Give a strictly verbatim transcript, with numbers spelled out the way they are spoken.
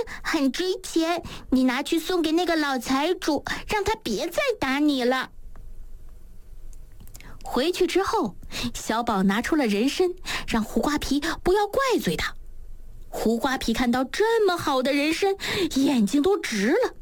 很值钱，你拿去送给那个老财主，让他别再打你了。 回去之后，小宝拿出了人参，让胡瓜皮不要怪罪他。胡瓜皮看到这么好的人参，眼睛都直了。